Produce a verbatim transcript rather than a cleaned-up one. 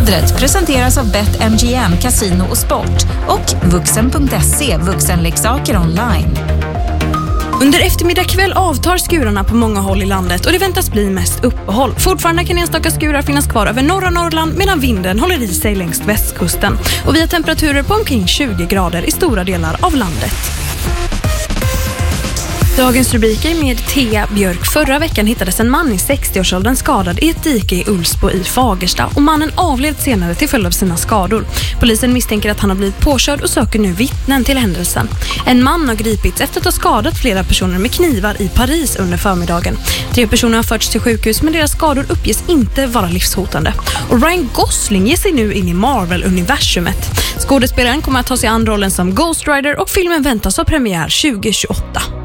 Vädret presenteras av BetMGM, Casino och Sport och vuxen punkt se, vuxenleksaker online. Under eftermiddag kväll avtar skurarna på många håll i landet och det väntas bli mest uppehåll. Fortfarande kan enstaka skurar finnas kvar över norra Norrland medan vinden håller i sig längs västkusten. Och vi har temperaturer på omkring tjugo grader i stora delar av landet. Dagens rubriker med Thea Björk. Förra veckan hittades en man i sextioårsåldern skadad i ett dike i Ulsbo i Fagersta och mannen avled senare till följd av sina skador. Polisen misstänker att han har blivit påkörd och söker nu vittnen till händelsen. En man har gripits efter att ha skadat flera personer med knivar i Paris under förmiddagen. Tre personer har förts till sjukhus men deras skador uppges inte vara livshotande. Och Ryan Gosling ger sig nu in i Marvel-universumet. Skådespelaren kommer att ta sig an rollen som Ghost Rider och filmen väntas ha premiär tjugo tjugoåtta.